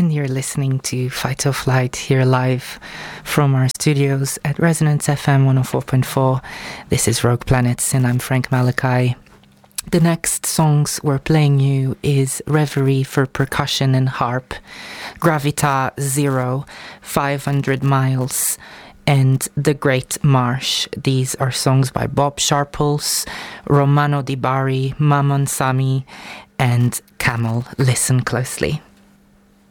again. You're listening to Fight or Flight here live from our studios at Resonance FM 104.4. This is Rogue Planets and I'm Frank Malachi. The next songs we're playing you is Reverie for Percussion and Harp, Gravita Zero, 500 Miles, and The Great Marsh. These are songs by Bob Sharples, Romano Di Bari, Mammon Sami, and Camel. Listen closely.